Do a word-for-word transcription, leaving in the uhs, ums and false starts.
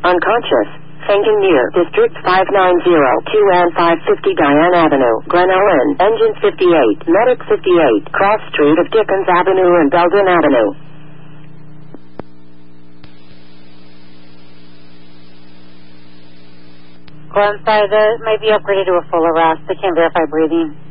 Unconscious. Fainting near District five nine zero, Q N five fifty Diane Avenue, Glen Ellen, Engine fifty-eight, Medic fifty-eight, Cross Street of Dickens Avenue and Belden Avenue. Oh, I'm sorry, that might be upgraded to a full arrest. I can't verify breathing.